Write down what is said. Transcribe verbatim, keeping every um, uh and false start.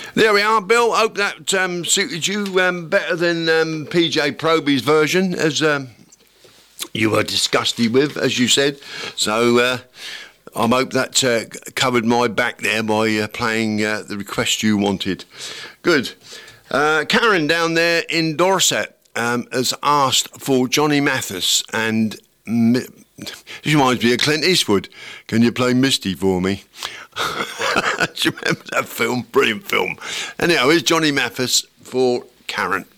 There we are, Bill. Hope that um, suited you um, better than um, P J Proby's version, as um, you were disgusted with, as you said. So uh, I hope that uh, covered my back there by uh, playing uh, the request you wanted. Good. Uh, Karen down there in Dorset um, has asked for Johnny Mathis, and mi- she reminds me of Clint Eastwood. Can you play Misty for me? Do you remember that film? Brilliant film. Anyhow, here's Johnny Mathis for Karen.